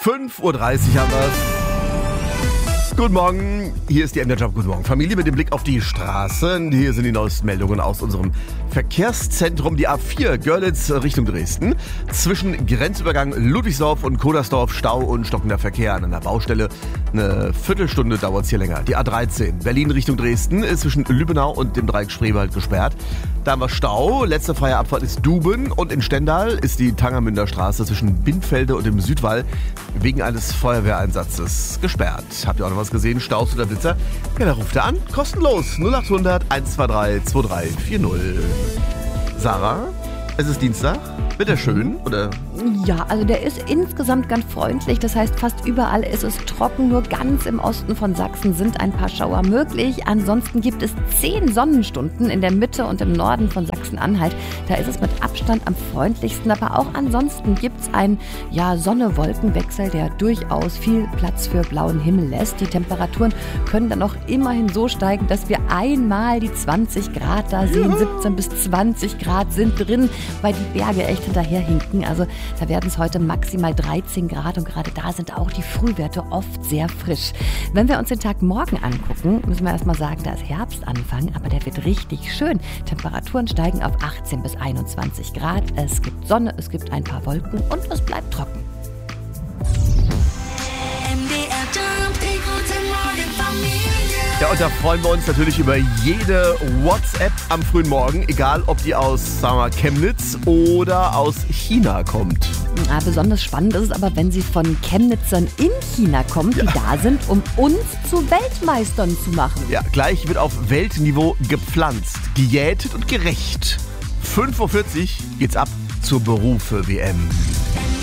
5:30 Uhr haben wir's. Guten Morgen, hier ist die MDR Job. Guten Morgen, Familie mit dem Blick auf die Straße. Hier sind die neuesten Meldungen aus unserem Verkehrszentrum. Die A4 Görlitz Richtung Dresden. Zwischen Grenzübergang Ludwigsdorf und Kodersdorf Stau und stockender Verkehr an einer Baustelle. Eine Viertelstunde dauert es hier länger. Die A13 Berlin Richtung Dresden ist zwischen Lübbenau und dem Dreieck Spreewald gesperrt. Da haben wir Stau. Letzte freie Abfahrt ist Duben und in Stendal ist die Tangermünder Straße zwischen Bindfelde und dem Südwall wegen eines Feuerwehreinsatzes gesperrt. Habt ihr auch noch was gesehen? Staus oder Blitzer? Ja, da ruft er an. Kostenlos. 0800 123 2340. Sarah, es ist Dienstag. Wird der schön, oder? Ja, also der ist insgesamt ganz freundlich. Das heißt, fast überall ist es trocken. Nur ganz im Osten von Sachsen sind ein paar Schauer möglich. Ansonsten gibt es 10 Sonnenstunden in der Mitte und im Norden von Sachsen-Anhalt. Da ist es mit Abstand am freundlichsten. Aber auch ansonsten gibt es einen Sonne-Wolken-Wechsel, der durchaus viel Platz für blauen Himmel lässt. Die Temperaturen können dann auch immerhin so steigen, dass wir einmal die 20 Grad da sehen. 17 bis 20 Grad sind drin, weil die Berge echt hinterher hinken. Also da werden es heute maximal 13 Grad und gerade da sind auch die Frühwerte oft sehr frisch. Wenn wir uns den Tag morgen angucken, müssen wir erstmal sagen, da ist Herbstanfang, aber der wird richtig schön. Temperaturen steigen auf 18 bis 21 Grad. Es gibt Sonne, es gibt ein paar Wolken und es bleibt trocken. Ja, und da freuen wir uns natürlich über jede WhatsApp am frühen Morgen, egal ob die aus, sagen wir, Chemnitz oder aus China kommt. Ja, besonders spannend ist es aber, wenn sie von Chemnitzern in China kommt, die da sind, um uns zu Weltmeistern zu machen. Ja, gleich wird auf Weltniveau gepflanzt, gejätet und gerecht. 5:40 Uhr geht's ab zur Berufe-WM.